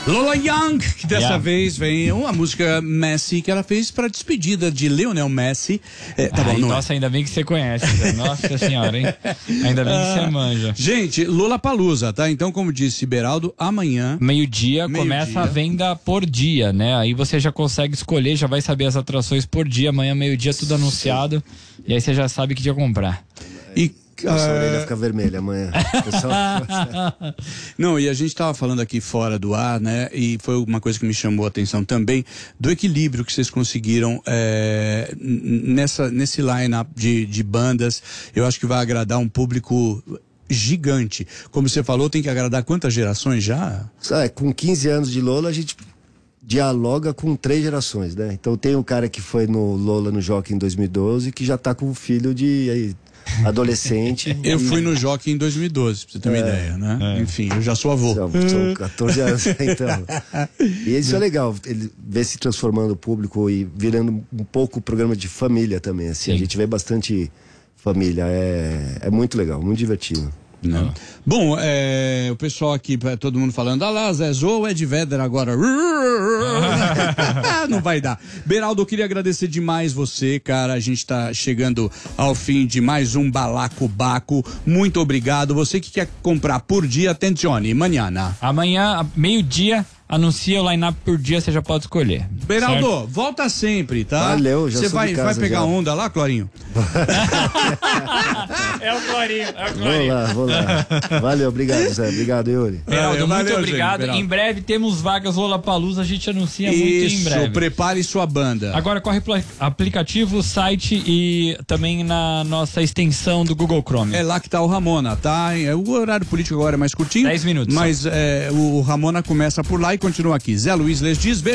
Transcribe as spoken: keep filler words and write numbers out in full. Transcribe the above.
Lola Young, que dessa Yeah. vez vem uma música Messi que ela fez para despedida de Lionel Messi. É, tá Ai, bom, não nossa, é? ainda bem que você conhece, Zé. Nossa senhora, hein? Ainda bem que você manja. Gente, Lollapalooza, tá? Então, como disse Beraldo, amanhã... Meio-dia Meio começa dia. a venda por dia, né? Aí você já consegue escolher, já vai saber as atrações por dia. Amanhã, meio-dia, tudo anunciado. E aí você já sabe que dia comprar. E, Nossa, a ah, orelha fica vermelha amanhã. Pessoal, Não, e a gente estava falando aqui fora do ar, né? E foi uma coisa que me chamou a atenção também, do equilíbrio que vocês conseguiram é, nessa, nesse line-up de, de bandas. Eu acho que vai agradar um público gigante. Como você falou, tem que agradar quantas gerações já? é, com quinze anos de Lola, a gente dialoga com três gerações, né? Então tem um cara que foi no Lola no Jockey em dois mil e doze, que já tá com um filho de aí, adolescente. Eu e, fui no Jockey em dois mil e doze, pra você ter uma É, ideia, né? Enfim, eu já sou avô. São, são catorze anos, então. E isso é legal, ele vê se transformando o público e virando um pouco programa de família também, assim. Sim. A gente vê bastante família, é, é muito legal, muito divertido. Não. Bom, é, o pessoal aqui, todo mundo falando, ah lá, Zé Zou é de Vedder agora. Não vai dar. Beraldo, eu queria agradecer demais você, cara. A gente tá chegando ao fim de mais um Balacobaco. Muito obrigado. Você que quer comprar por dia, atencione, manhã. Amanhã, meio-dia, anuncia o line-up por dia, você já pode escolher. Beraldo, Certo? volta sempre, tá? Valeu, já Você sou vai, de casa vai pegar já. onda lá, Clorinho? É o Clorinho, é o Vou lá, vou lá. Valeu, obrigado, Zé. Obrigado, Yuri. Beraldo, Valeu, muito valeu, obrigado. gente, Beraldo. Em breve temos vagas Lollapalooza, a gente anuncia muito em Isso, breve. prepare sua banda. Agora corre pro aplicativo, site e também na nossa extensão do Google Chrome. É lá que tá o Ramona, tá? É, o horário político agora é mais curtinho. Dez minutos Mas é, o Ramona começa por lá e continua aqui. Zé Luiz Les diz.